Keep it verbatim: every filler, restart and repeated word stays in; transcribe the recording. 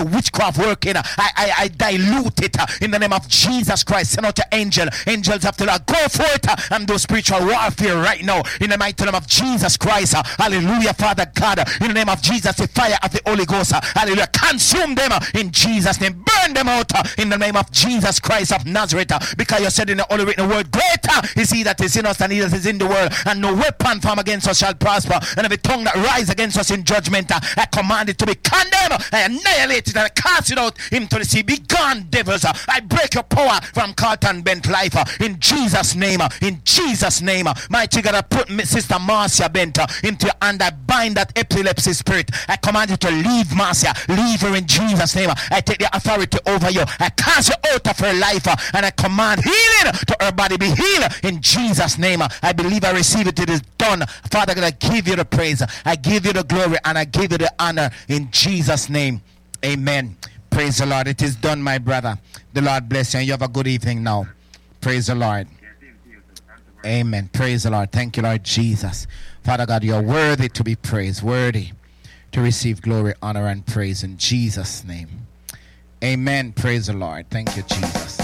witchcraft working, I, I, I dilute it uh, in the name of Jesus Christ. Send out your angel, angels of the Lord, go for it uh, and do spiritual warfare right now in the mighty name of Jesus Christ. uh, Hallelujah, Father God, uh, in the name of Jesus, the fire of the Holy Ghost, uh, hallelujah, consume them uh, in Jesus' name, burn them out uh, in the name of Jesus Christ of Nazareth, uh, because you said in the Holy Written Word, greater is he that is in us than he that is in the world, and no weapon formed against us shall prosper, and every tongue that rise against us in judgment, uh, I command it to be condemned, I annihilate it, and I cast it out into the sea. Be gone, devils. uh, I break your power from Carlton Bent life uh, in Jesus' name, uh, in Jesus' name. uh, Mighty God, I put Sister Marcia Bent uh, into your hand. I bind that epilepsy spirit. I command you to leave Marcia, leave her in Jesus' name. uh, I take the authority over you. I cast you out of her life, uh, and I command healing to her body. Be healed in Jesus' name. uh, I believe I receive it. It is done. Father God, I give you the praise, I give you the glory, and I give you the honor in Jesus' name. Amen. Praise the Lord. It is done, my brother. The Lord bless you, and you have a good evening now. Praise the Lord. Amen. Praise the Lord. Thank you, Lord Jesus. Father God, you are worthy to be praised, worthy to receive glory, honor, and praise in Jesus' name. Amen. Praise the Lord. Thank you, Jesus.